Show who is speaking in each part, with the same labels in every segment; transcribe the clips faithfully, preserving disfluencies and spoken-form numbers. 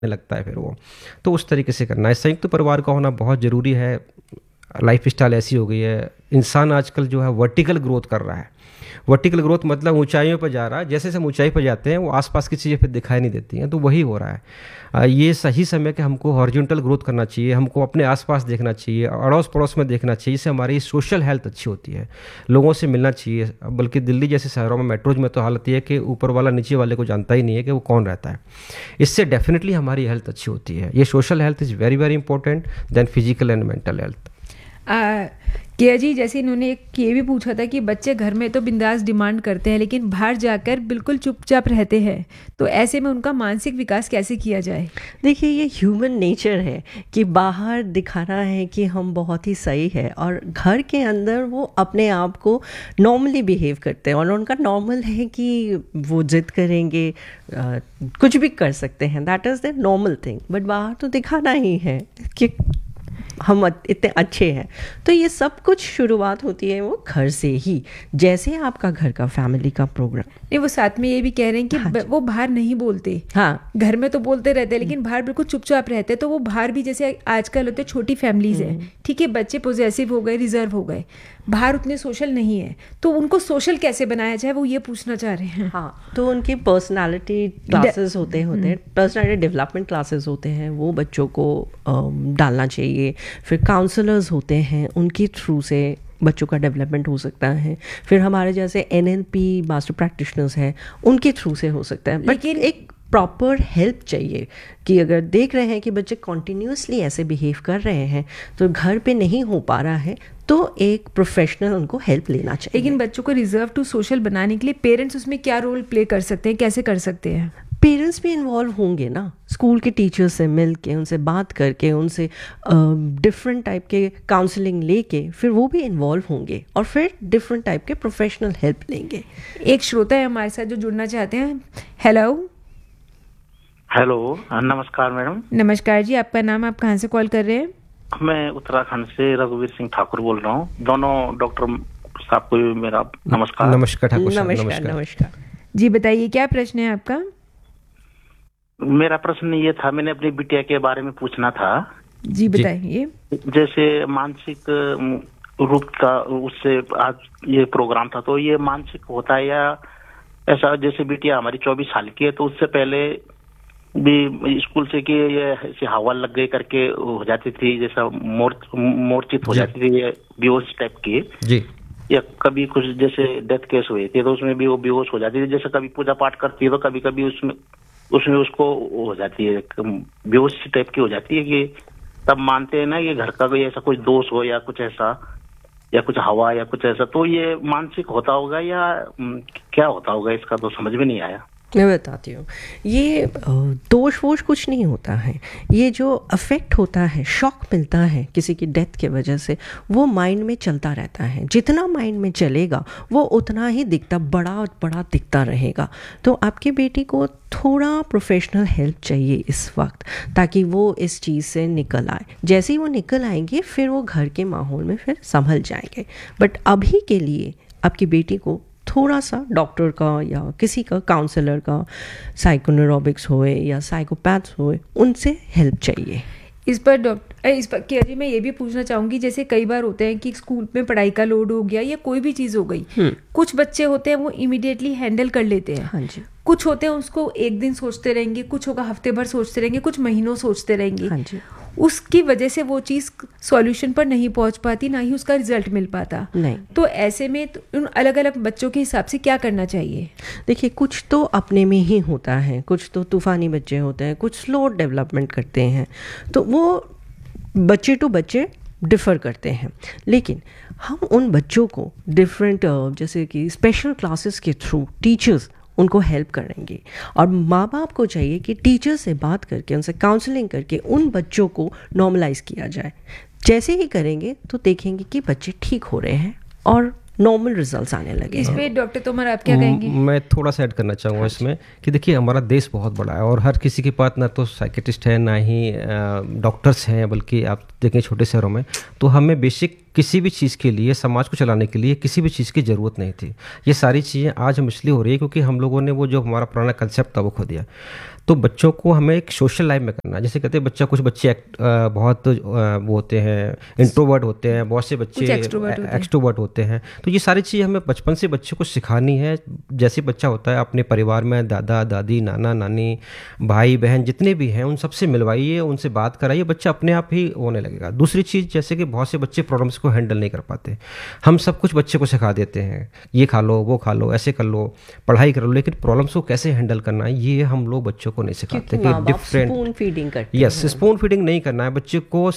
Speaker 1: लगता है फिर वो, तो उस तरीके से करना है। संयुक्त परिवार का होना बहुत ज़रूरी है। लाइफ स्टाइल ऐसी हो गई है, इंसान आजकल जो है वर्टिकल ग्रोथ कर रहा है। वर्टिकल ग्रोथ मतलब ऊंचाइयों पर जा रहा है, जैसे जैसे हम ऊंचाई पर जाते हैं वो आसपास की चीज़ें फिर दिखाई नहीं देती हैं, तो वही हो रहा है। आ, ये सही समय कि हमको हॉरिजॉन्टल ग्रोथ करना चाहिए, हमको अपने आसपास देखना चाहिए, अड़ोस पड़ोस में देखना चाहिए, इससे हमारी सोशल हेल्थ अच्छी होती है, लोगों से मिलना चाहिए। बल्कि दिल्ली जैसे शहरों में, मेट्रोज में तो हालत ये है कि ऊपर वाला नीचे वाले को जानता ही नहीं है कि वो कौन रहता है। इससे डेफिनेटली हमारी हेल्थ अच्छी होती है। ये social health is very very important then physical and mental health.
Speaker 2: आ, किया जी, जैसे इन्होंने एक ये भी पूछा था कि बच्चे घर में तो बिंदास डिमांड करते हैं लेकिन बाहर जाकर बिल्कुल चुपचाप रहते हैं, तो ऐसे में उनका मानसिक विकास कैसे किया जाए?
Speaker 3: देखिए, ये ह्यूमन नेचर है कि बाहर दिखाना है कि हम बहुत ही सही है, और घर के अंदर वो अपने आप को नॉर्मली बिहेव करते हैं, और उनका नॉर्मल है कि वो जिद करेंगे, आ, कुछ भी कर सकते हैं, that is the normal thing. But बाहर तो दिखाना ही है कि हम इतने अच्छे हैं। तो ये सब कुछ शुरुआत होती है वो घर से ही, जैसे आपका घर का फैमिली का प्रोग्राम।
Speaker 2: नहीं, वो साथ में ये भी कह रहे हैं कि
Speaker 3: हाँ,
Speaker 2: वो बाहर नहीं बोलते।
Speaker 3: हाँ,
Speaker 2: घर में तो बोलते रहते हैं लेकिन बाहर बिल्कुल चुपचाप रहते हैं। तो वो बाहर भी, जैसे आजकल होते छोटी फैमिलीज है, ठीक है, बच्चे पॉजेसिव हो गए, रिजर्व हो गए, बाहर उतने सोशल नहीं है, तो उनको सोशल कैसे बनाया जाए, वो ये पूछना चाह रहे हैं।
Speaker 3: हाँ, तो उनकी पर्सनालिटी क्लासेस होते होते हैं पर्सनालिटी डेवलपमेंट क्लासेस होते हैं, वो बच्चों को डालना चाहिए। फिर काउंसलर्स होते हैं, उनके थ्रू से बच्चों का डेवलपमेंट हो सकता है। फिर हमारे जैसे N L P master practitioners हैं, उनके थ्रू से हो सकता है। लेकिन एक प्रॉपर हेल्प चाहिए कि अगर देख रहे हैं कि बच्चे कॉन्टिन्यूसली ऐसे बिहेव कर रहे हैं, तो घर पे नहीं हो पा रहा है, तो एक प्रोफेशनल उनको हेल्प लेना चाहिए।
Speaker 2: लेकिन बच्चों को रिजर्व टू सोशल बनाने के लिए पेरेंट्स उसमें क्या रोल प्ले कर सकते हैं, कैसे कर सकते हैं?
Speaker 3: पेरेंट्स भी इन्वॉल्व होंगे ना, स्कूल के टीचर्स से मिल के, उनसे बात करके, उनसे डिफरेंट टाइप के काउंसलिंग लेके, फिर वो भी इन्वॉल्व होंगे और फिर डिफरेंट टाइप के प्रोफेशनल हेल्प लेंगे।
Speaker 2: एक श्रोता है हमारे साथ जो जुड़ना चाहते हैं। हेलो।
Speaker 4: हेलो, नमस्कार मैडम।
Speaker 2: नमस्कार जी, आपका नाम, आप कहाँ से कॉल कर रहे हैं?
Speaker 4: मैं उत्तराखंड से रघुवीर सिंह ठाकुर बोल रहा हूँ। दोनों डॉक्टर साहब को भी मेरा नमस्कार।
Speaker 1: नमस्कार ठाकुर साहब।
Speaker 3: नमस्कार, नमस्कार।
Speaker 2: जी बताइए, क्या प्रश्न है आपका?
Speaker 4: मेरा प्रश्न ये था, मैंने अपनी बिटिया के बारे में पूछना था।
Speaker 2: जी बताइए।
Speaker 4: जैसे मानसिक रूप का उससे आज ये प्रोग्राम था, तो ये मानसिक होता है या ऐसा? जैसे बिटिया हमारी चौबीस साल की है, तो उससे पहले भी स्कूल से कि ये ऐसे हवा लग गई करके हो जाती थी, जैसा मोर मोर्चित हो जाती थी, ये बेहोश टाइप की
Speaker 1: जी, या
Speaker 4: कभी कुछ जैसे डेथ केस हुए थे तो उसमें भी वो बेहोश हो जाती थी। जैसे कभी पूजा पाठ करती है तो कभी कभी उसमें उसमें उसको हो जाती है, बेहोश टाइप की हो जाती है, कि तब मानते हैं ना ये घर का कोई ऐसा कुछ दोष हो या कुछ ऐसा, या कुछ हवा या कुछ ऐसा। तो ये मानसिक होता होगा या क्या होता होगा, इसका तो समझ में नहीं आया।
Speaker 3: मैं बताती हूँ, ये दोष वोश कुछ नहीं होता है। ये जो अफेक्ट होता है, शॉक मिलता है किसी की डेथ के वजह से, वो माइंड में चलता रहता है। जितना माइंड में चलेगा वो उतना ही दिखता, बड़ा बड़ा दिखता रहेगा। तो आपकी बेटी को थोड़ा प्रोफेशनल हेल्प चाहिए इस वक्त, ताकि वो इस चीज़ से निकल आए। जैसे ही वो निकल आएंगे फिर वो घर के माहौल में फिर संभल जाएंगे। बट अभी के लिए आपकी बेटी को थोड़ा सा डॉक्टर का या किसी का काउंसलर का, साइकोन्यूरोबिक्स होए या साइकोपैथ्स होए, उनसे हेल्प चाहिए।
Speaker 2: इस पर डॉक्टर इस पर क्या जी, मैं ये भी पूछना चाहूँगी, जैसे कई बार होते हैं कि स्कूल में पढ़ाई का लोड हो गया या कोई भी चीज़ हो गई, कुछ बच्चे होते हैं वो इमीडिएटली हैंडल कर लेते हैं।
Speaker 3: हाँ जी।
Speaker 2: कुछ होते हैं उसको एक दिन सोचते रहेंगे, कुछ होगा हफ्ते भर सोचते रहेंगे, कुछ महीनों सोचते रहेंगे।
Speaker 3: हाँ जी।
Speaker 2: उसकी वजह से वो चीज़ सॉल्यूशन पर नहीं पहुंच पाती, ना ही उसका रिजल्ट मिल पाता।
Speaker 3: नहीं।
Speaker 2: तो ऐसे में तो उन अलग अलग बच्चों के हिसाब से क्या करना चाहिए?
Speaker 3: देखिए, कुछ तो अपने में ही होता है, कुछ तो तूफानी बच्चे होते हैं, कुछ स्लो डेवलपमेंट करते हैं, तो वो बच्चे टू बच्चे डिफ़र करते हैं। लेकिन हम उन बच्चों को डिफरेंट जैसे कि स्पेशल क्लासेस के थ्रू टीचर्स उनको हेल्प करेंगे, और माँ बाप को चाहिए कि टीचर से बात करके, उनसे काउंसलिंग करके उन बच्चों को नॉर्मलाइज किया जाए। जैसे ही करेंगे तो देखेंगे कि बच्चे ठीक हो रहे हैं और नॉर्मल रिजल्ट्स आने लगे।
Speaker 2: इस पे डॉक्टर तोमर आप क्या कहेंगे?
Speaker 1: मैं थोड़ा सा ऐड करना चाहूँगा इसमें कि देखिए, हमारा देश बहुत बड़ा है और हर किसी के पास ना तो साइकेट्रिस्ट है, ना ही डॉक्टर्स हैं, बल्कि आप देखें छोटे शहरों में तो हमें बेसिक किसी भी चीज़ के लिए, समाज को चलाने के लिए किसी भी चीज़ की ज़रूरत नहीं थी। ये सारी चीज़ें आज हम इसलिए हो रही है क्योंकि हम लोगों ने वो जो हमारा पुराना कंसेप्ट था वो खो दिया। तो बच्चों को हमें एक सोशल लाइफ में करना है। जैसे कहते हैं बच्चा, कुछ बच्चे एक्ट, आ, बहुत आ, वो होते हैं, इंट्रोवर्ट होते हैं, बहुत से बच्चे एक्सट्रोवर्ट होते हैं। तो ये सारी चीज़ हमें बचपन से बच्चे को सिखानी है। जैसे बच्चा होता है अपने परिवार में दादा दादी, नाना नानी, भाई बहन जितने भी हैं उन सबसे मिलवाइए, उनसे बात कराइए, बच्चा अपने आप ही होने लगेगा। दूसरी चीज़, जैसे कि बहुत से बच्चे प्रॉब्लम्स को हैंडल नहीं कर पाते, हम सब कुछ बच्चे को सिखा देते हैं, ये खा लो, वो खा लो, ऐसे कर लो, पढ़ाई कर लो, लेकिन प्रॉब्लम्स को कैसे हैंडल करना है ये हम लोग बच्चों को नहीं सिखाते। कि डिफरेंट
Speaker 3: स्पून फीडिंग करते
Speaker 1: हैं। यस, स्पून फीडिंग नहीं करना है बच्चे को।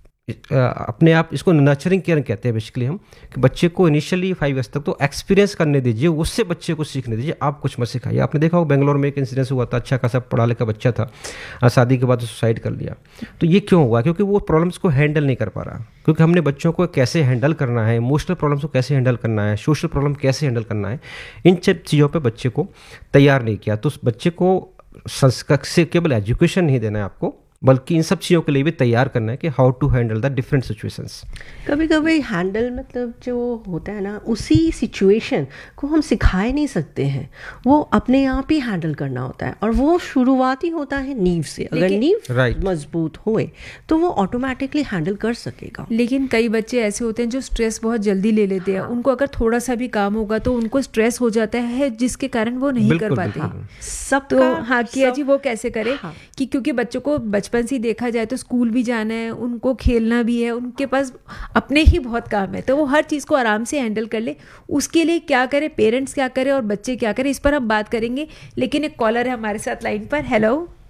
Speaker 1: अपने आप, इसको नर्चरिंग केयर कहते हैं बेसिकली हम, कि बच्चे को इनिशियली फाइव ईयर्स तक तो एक्सपीरियंस करने दीजिए, उससे बच्चे को सीखने दीजिए, आप कुछ मत सिखाइए। आपने देखा हो बेंगलोर में एक इंसिडेंस हुआ था, अच्छा खासा पढ़ा लिखा बच्चा था, शादी के बाद सुसाइड कर लिया। तो ये क्यों हुआ? क्योंकि वो प्रॉब्लम्स को हैंडल नहीं कर पा रहा। क्योंकि हमने बच्चों को कैसे हैंडल करना है, इमोशनल प्रॉब्लम्स को कैसे हैंडल करना है, सोशल प्रॉब्लम कैसे हैंडल करना है, इन सब चीज़ों पर बच्चे को तैयार नहीं किया। तो उस बच्चे को संस्कार से केवल एजुकेशन नहीं देना है आपको, बल्कि इन सब चीज़ों के लिए भी तैयार करना है कि how to handle the different situations.
Speaker 3: कभी कभी हैंडल मतलब जो होता है ना, उसी सिचुएशन को हम सिखाए नहीं सकते हैं, वो अपने आप ही हैंडल करना होता है। और वो शुरुआती होता है नींव से। अगर नींव right. मजबूत होए तो वो ऑटोमेटिकली हैंडल कर सकेगा।
Speaker 2: लेकिन कई बच्चे ऐसे होते हैं जो स्ट्रेस बहुत जल्दी ले लेते हैं। हाँ। उनको अगर थोड़ा सा भी काम होगा तो उनको स्ट्रेस हो जाता है, जिसके कारण वो नहीं कर पाते।
Speaker 3: हाँ। सब
Speaker 2: तो हाँ किया
Speaker 3: सब,
Speaker 2: जी, वो कैसे करे? हाँ। कि क्योंकि बच्चों को बचपन से देखा जाए तो स्कूल भी जाना है, उनको खेलना भी है, उनके पास अपने ही बहुत काम है, तो वो हर चीज़ को आराम से हैंडल कर ले। उसके लिए क्या करे, पेरेंट्स क्या करे और बच्चे क्या करें, इस पर हम बात करेंगे। लेकिन एक कॉलर है हमारे साथ लाइन पर। हेलो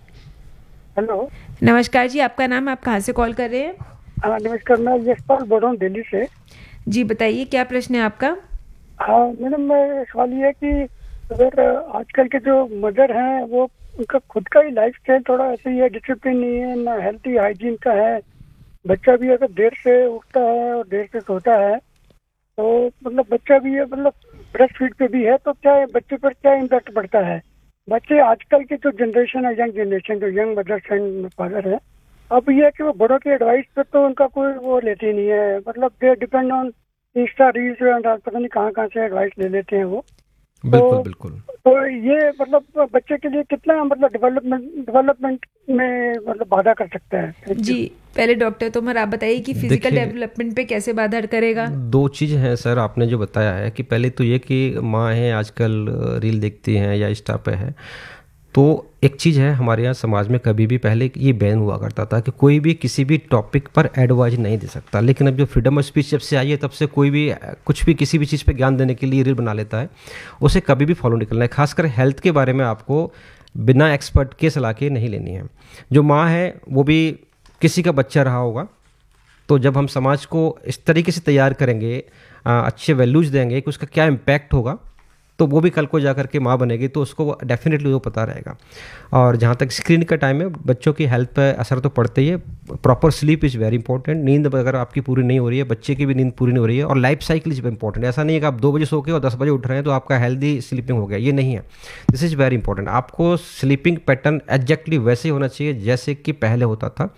Speaker 5: हेलो,
Speaker 2: नमस्कार जी, आपका नाम, आप कहाँ से कॉल कर रहे हैं?
Speaker 5: हाँ नमस्कार, मैं यशपाल बोल रहा हूँ दिल्ली से।
Speaker 2: जी बताइए, क्या प्रश्न है आपका?
Speaker 5: हाँ मैडम, मैं सवाल ये है कि अगर आजकल के जो मदर हैं वो उनका खुद का ही लाइफ स्टाइल थोड़ा ऐसे ही है, डिसिप्लिन नहीं है, ना हेल्थी हाइजीन का है। बच्चा भी अगर देर से उठता है और देर से सोता है तो मतलब बच्चा भी है, मतलब ब्रेस्ट फीड पे भी है, तो क्या है बच्चे पर क्या इम्पैक्ट पड़ता है? बच्चे आजकल की जो जनरेशन है, यंग जनरेशन, जो यंग मदर्स एंड फादर है, अब ये है कि वो बड़ों की एडवाइस पे तो उनका कोई वो लेती नहीं है, मतलब they depend on Insta reels, पता नहीं कहाँ कहाँ से एडवाइस ले लेते हैं वो।
Speaker 1: बिल्कुल तो, बिल्कुल
Speaker 5: तो ये मतलब बच्चे के लिए कितना मतलब डेवलपमेंट डेवलपमेंट में मतलब बाधा कर सकता है?
Speaker 2: जी पहले डॉक्टर तोमर आप बताइए कि फिजिकल डेवलपमेंट पे कैसे बाधा करेगा?
Speaker 1: दो चीज़ हैं सर, आपने जो बताया है कि पहले तो ये कि माँ है आजकल रील देखती हैं या इंस्टा पे है, तो एक चीज़ है हमारे यहाँ समाज में कभी भी पहले ये बैन हुआ करता था कि कोई भी किसी भी टॉपिक पर एडवाइस नहीं दे सकता। लेकिन अब जो फ्रीडम ऑफ स्पीच जब से आई है तब से कोई भी कुछ भी किसी भी चीज़ पे ज्ञान देने के लिए रील बना लेता है, उसे कभी भी फॉलो नहीं करना है। खासकर हेल्थ के बारे में आपको बिना एक्सपर्ट के सलाह के नहीं लेनी है। जो माँ है वो भी किसी का बच्चा रहा होगा, तो जब हम समाज को इस तरीके से तैयार करेंगे, अच्छे वैल्यूज़ देंगे कि उसका क्या इम्पैक्ट होगा, तो वो भी कल को जा कर के माँ बनेगी, तो उसको डेफिनेटली वो पता रहेगा। और जहाँ तक स्क्रीन का टाइम है, बच्चों की हेल्थ पर असर तो पड़ता ही है। Proper sleep is very important. नींद अगर आपकी पूरी नहीं हो रही है, बच्चे की भी नींद पूरी नहीं हो रही है, और लाइफ साइकिल इज इंपॉर्टेंट। ऐसा नहीं है कि आप दो बजे सो के और दस बजे उठ रहे हैं तो आपका हेल्दी स्लीपिंग हो गया, ये नहीं है। This is very important. आपको स्लीपिंग पैटर्न एग्जैक्टली वैसे होना चाहिए जैसे कि पहले होता था।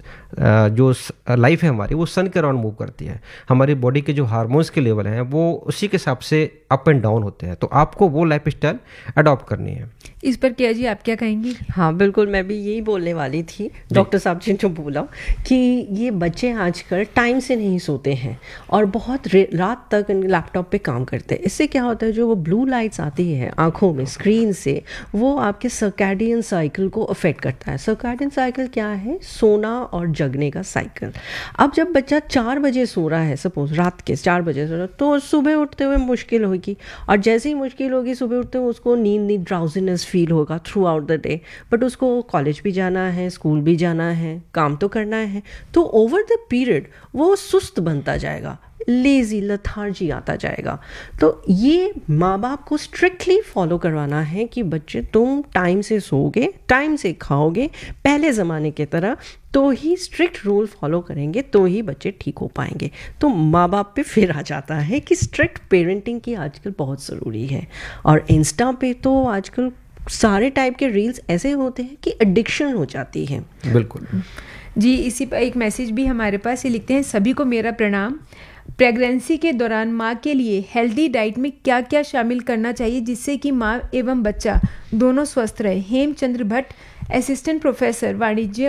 Speaker 1: जो लाइफ है हमारी वो सन के अराउंड मूव करती है, हमारी बॉडी के जो हार्मोन्स के लेवल हैं वो उसी के हिसाब से अप एंड डाउन होते हैं, तो आपको वो लाइफ स्टाइल अडॉप्ट करनी है।
Speaker 2: इस पर क्या जी आप क्या कहेंगी?
Speaker 3: हाँ बिल्कुल, मैं भी यही बोलने वाली थी। डॉक्टर साहब जी ने जो बोला कि ये बच्चे आजकल टाइम से नहीं सोते हैं और बहुत रात तक लैपटॉप पे काम करते हैं। इससे क्या होता है, जो वो ब्लू लाइट्स आती है आंखों में स्क्रीन से, वो आपके सर्कैडियन साइकिल को अफेक्ट करता है। सर्कैडियन साइकिल क्या है? सोना और जगने का साइकिल। अब जब बच्चा चार बजे सो रहा है, सपोज रात के चार बजे सो रहा है, तो सुबह उठते हुए मुश्किल होगी, और जैसे ही मुश्किल होगी सुबह उठते हुए उसको नींद नींद ड्राउजीनेस फील होगा through out the day. But उसको कॉलेज भी जाना है, स्कूल भी जाना है, काम तो करना है, तो ओवर द पीरियड वो सुस्त बनता जाएगा, लेजी लथार्जी आता जाएगा। तो ये माँ बाप को स्ट्रिक्टली फॉलो करवाना है कि बच्चे तुम टाइम से सोओगे, टाइम से खाओगे, पहले ज़माने की तरह, तो ही स्ट्रिक्ट रूल फॉलो करेंगे तो ही बच्चे ठीक हो पाएंगे। तो माँ बाप पे फिर आ जाता है कि स्ट्रिक्ट पेरेंटिंग की आजकल बहुत ज़रूरी है। और इंस्टा पे तो आजकल सारे टाइप के रील्स ऐसे होते हैं कि एडिक्शन हो जाती है।
Speaker 1: बिल्कुल
Speaker 2: जी। इसी पर एक मैसेज भी हमारे पास, ये लिखते हैं, सभी को मेरा प्रणाम। प्रेगनेंसी के दौरान माँ के लिए हेल्दी डाइट में क्या क्या शामिल करना चाहिए जिससे कि माँ एवं बच्चा दोनों स्वस्थ रहे? हेमचंद्र भट्ट, असिस्टेंट प्रोफेसर वाणिज्य